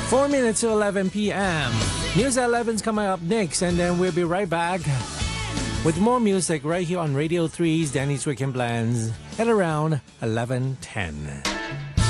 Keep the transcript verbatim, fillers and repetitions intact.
Four minutes to eleven p.m. News at eleven's coming up next, and then we'll be right back with more music right here on Radio three's Danny's Weekend Plans at around eleven ten.